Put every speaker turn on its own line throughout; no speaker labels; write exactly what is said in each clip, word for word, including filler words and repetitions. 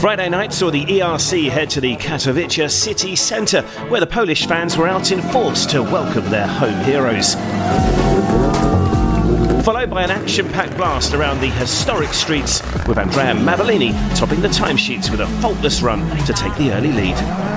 Friday night saw the E R C head to the Katowice city centre, where the Polish fans were out in force to welcome their home heroes. Followed by an action-packed blast around the historic streets, with Andrea Mavellini topping the timesheets with a faultless run to take the early lead.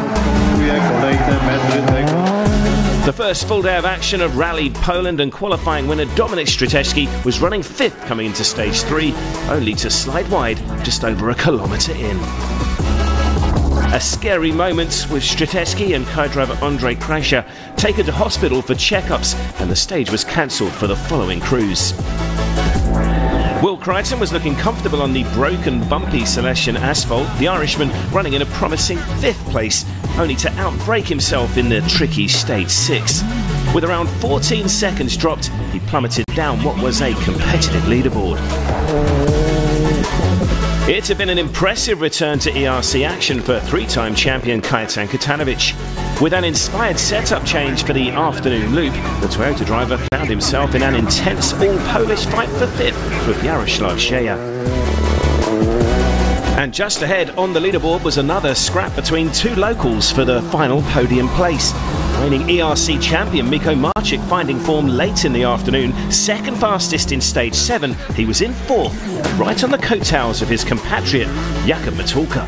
The first full day of action of Rally Poland, and qualifying winner Dominik Strzelecki was running fifth coming into stage three, only to slide wide just over a kilometre in. A scary moment with Strzelecki and co-driver Andrzej Krajša taken to hospital for checkups, and the stage was cancelled for the following cruise. Will Crichton was looking comfortable on the broken, bumpy Silesian asphalt, the Irishman running in a promising fifth place, only to outbrake himself in the tricky stage six. With around fourteen seconds dropped, he plummeted down what was a competitive leaderboard. It had been an impressive return to E R C action for three-time champion Kajetan Kotanovic. With an inspired setup change for the afternoon loop, the Toyota driver found himself in an intense all-Polish fight for fifth with Jaroslav Szeja. And just ahead on the leaderboard was another scrap between two locals for the final podium place. Reigning E R C champion Miko Marczyk finding form late in the afternoon, second fastest in stage seven, he was in fourth, right on the coattails of his compatriot Jakub Matulka.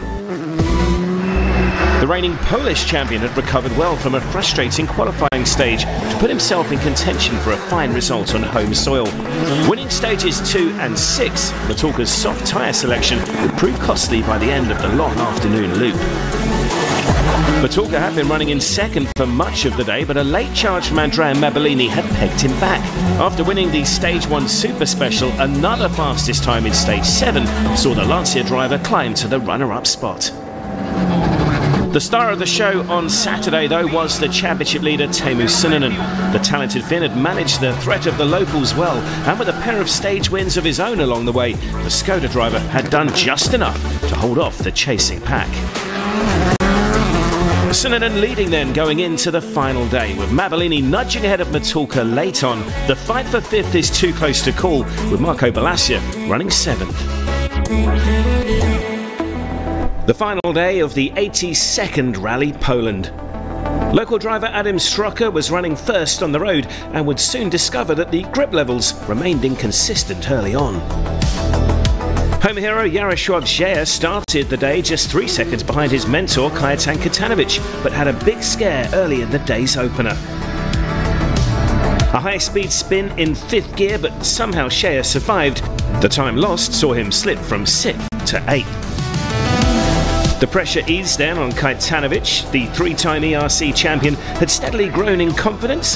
The reigning Polish champion had recovered well from a frustrating qualifying stage to put himself in contention for a fine result on home soil. Winning stages two and six, Matulka's soft tyre selection would prove costly by the end of the long afternoon loop. Matulka had been running in second for much of the day, but a late charge from Andrea Mavellini had pegged him back. After winning the Stage one Super Special, another fastest time in Stage seven saw the Lancia driver climb to the runner-up spot. The star of the show on Saturday, though, was the championship leader Teemu Suninen. The talented Finn had managed the threat of the locals well, and with a pair of stage wins of his own along the way, the Skoda driver had done just enough to hold off the chasing pack. Suninen leading then going into the final day, with Mavellini nudging ahead of Matulka late on. The fight for fifth is too close to call, with Marco Balasia running seventh. The final day of the eighty-second Rally Poland. Local driver Adam Stroka was running first on the road and would soon discover that the grip levels remained inconsistent early on. Home hero Jaroslav Szeja started the day just three seconds behind his mentor Kajetan Kotanovic, but had a big scare early in the day's opener. A high-speed spin in fifth gear, but somehow Szeja survived. The time lost saw him slip from sixth to eighth. The pressure eased then on Kotanovic. The three-time E R C champion had steadily grown in confidence